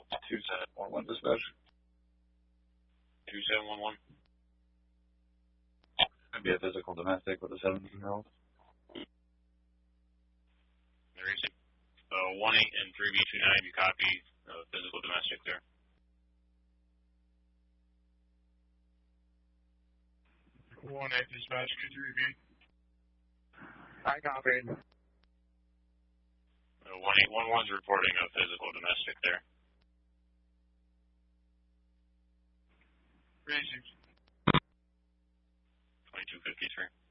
2711 dispatch. 2711. Could be a physical domestic with a 17-year-old. There is 18 and 3B29, you copy physical domestic there. 18 dispatch, could you repeat? I copied. 1811's reporting a physical domestic there. 36. 2253.